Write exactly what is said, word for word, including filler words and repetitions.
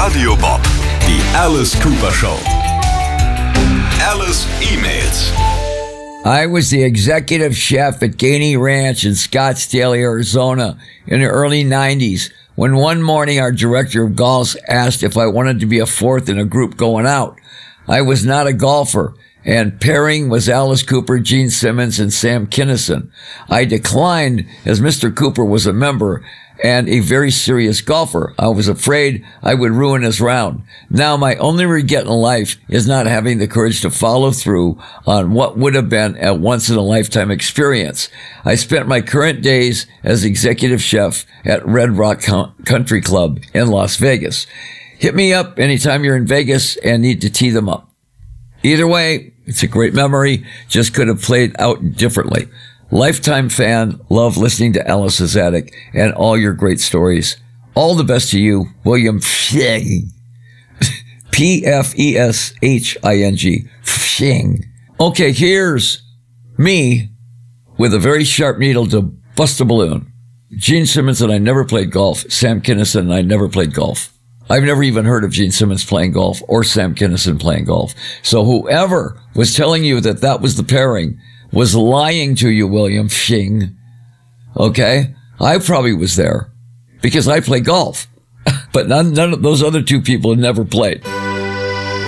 Radio Bob, die Alice Cooper Show. Alice E-Mails. I was the executive chef at Gainey Ranch in Scottsdale, Arizona in the early nineties when one morning our director of golf asked if I wanted to be a fourth in a group going out. I was not a golfer, and pairing was Alice Cooper, Gene Simmons, and Sam Kinison. I declined as Mister Cooper was a member and a very serious golfer. I was afraid I would ruin his round. Now my only regret in life is not having the courage to follow through on what would have been a once-in-a-lifetime experience. I spent my current days as executive chef at Red Rock Country Club in Las Vegas. Hit me up anytime you're in Vegas and need to tee them up. Either way, it's a great memory, just could have played out differently. Lifetime fan, love listening to Alice's Attic and all your great stories. All the best to you, William Fshing. P F E S H I N G. Fshing. Okay, here's me with a very sharp needle to bust a balloon. Gene Simmons and I never played golf. Sam Kinison and I never played golf. I've never even heard of Gene Simmons playing golf or Sam Kinison playing golf. So whoever was telling you that that was the pairing was lying to you, William Fshing. Okay? I probably was there because I play golf. But none, none of those other two people had never played.